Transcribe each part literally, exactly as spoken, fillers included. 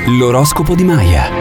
L'oroscopo di Maya.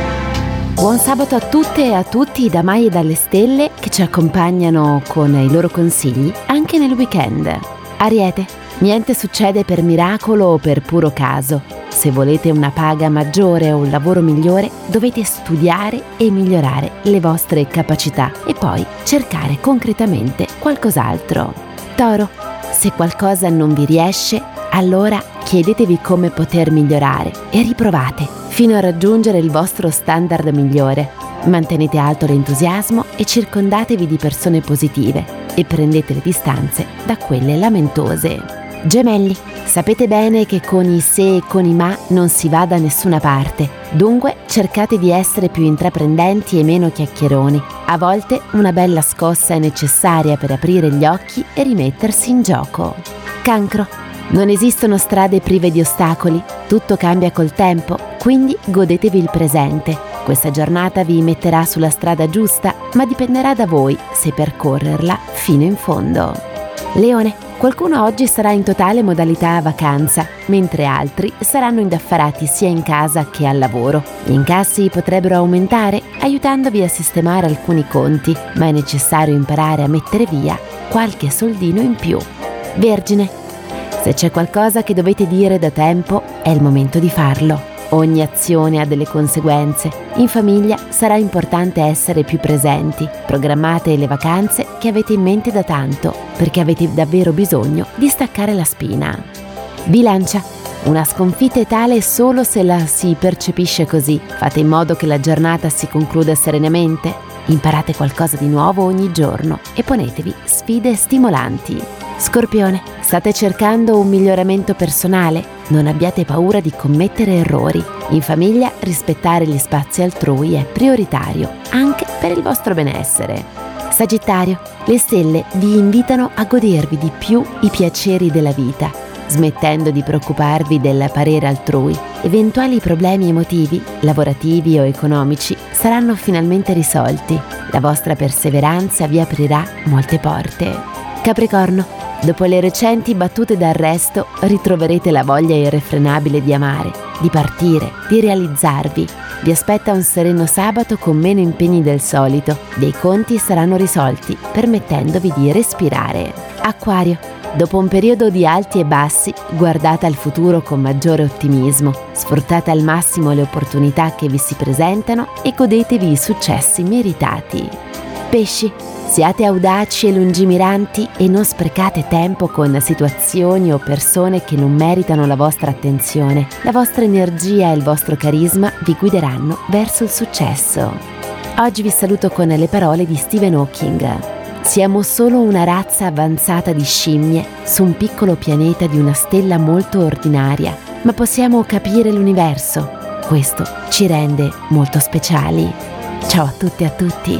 Buon sabato a tutte e a tutti da Maya e dalle stelle che ci accompagnano con i loro consigli anche nel weekend. Ariete, niente succede per miracolo o per puro caso. Se volete una paga maggiore o un lavoro migliore, dovete studiare e migliorare le vostre capacità e poi cercare concretamente qualcos'altro. Toro, se qualcosa non vi riesce, allora chiedetevi come poter migliorare e riprovate fino a raggiungere il vostro standard migliore. Mantenete alto l'entusiasmo e circondatevi di persone positive e prendete le distanze da quelle lamentose. Gemelli, sapete bene che con i se e con i ma non si va da nessuna parte, dunque cercate di essere più intraprendenti e meno chiacchieroni. A volte una bella scossa è necessaria per aprire gli occhi e rimettersi in gioco. Cancro, non esistono strade prive di ostacoli, tutto cambia col tempo, quindi godetevi il presente. Questa giornata vi metterà sulla strada giusta, ma dipenderà da voi se percorrerla fino in fondo. Leone, qualcuno oggi sarà in totale modalità vacanza, mentre altri saranno indaffarati sia in casa che al lavoro. Gli incassi potrebbero aumentare, aiutandovi a sistemare alcuni conti, ma è necessario imparare a mettere via qualche soldino in più. Vergine, se c'è qualcosa che dovete dire da tempo, è il momento di farlo. Ogni azione ha delle conseguenze. In famiglia sarà importante essere più presenti. Programmate le vacanze che avete in mente da tanto, perché avete davvero bisogno di staccare la spina. Bilancia, una sconfitta è tale solo se la si percepisce così. Fate in modo che la giornata si concluda serenamente. Imparate qualcosa di nuovo ogni giorno e ponetevi sfide stimolanti. Scorpione, state cercando un miglioramento personale? Non abbiate paura di commettere errori. In famiglia rispettare gli spazi altrui è prioritario, anche per il vostro benessere. Sagittario, le stelle vi invitano a godervi di più i piaceri della vita, smettendo di preoccuparvi del parere altrui. Eventuali problemi emotivi, lavorativi o economici saranno finalmente risolti. La vostra perseveranza vi aprirà molte porte. Capricorno, dopo le recenti battute d'arresto ritroverete la voglia irrefrenabile di amare, di partire, di realizzarvi. Vi aspetta un sereno sabato con meno impegni del solito. Dei conti saranno risolti, permettendovi di respirare. Acquario, dopo un periodo di alti e bassi, guardate al futuro con maggiore ottimismo. Sfruttate al massimo le opportunità che vi si presentano e godetevi i successi meritati. Pesci, siate audaci e lungimiranti e non sprecate tempo con situazioni o persone che non meritano la vostra attenzione. La vostra energia e il vostro carisma vi guideranno verso il successo. Oggi vi saluto con le parole di Stephen Hawking. Siamo solo una razza avanzata di scimmie su un piccolo pianeta di una stella molto ordinaria, ma possiamo capire l'universo. Questo ci rende molto speciali. Ciao a tutte e a tutti.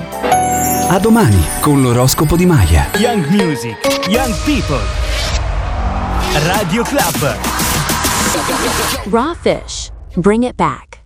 A domani con l'oroscopo di Maya. Young Music, Young People. Radio Club. Raw fish. Bring it back.